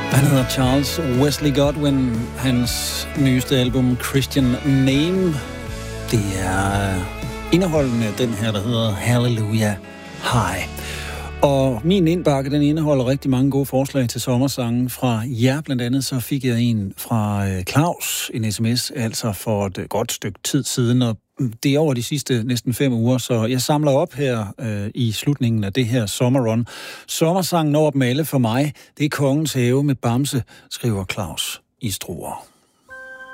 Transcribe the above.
Han hedder Charles Wesley Godwin. Hans nyeste album, Christian Name, det er indeholdende den her, der hedder Hallelujah High. Og min indbakke, den indeholder rigtig mange gode forslag til sommersangen fra jer. Blandt andet så fik jeg en fra Claus, en sms, altså for et godt stykke tid siden, og det er over de sidste næsten 5 uger, så jeg samler op her i slutningen af det her sommerrun. Sommersangen over dem alle for mig, det er Kongens Have med Bamse, skriver Claus i Struer.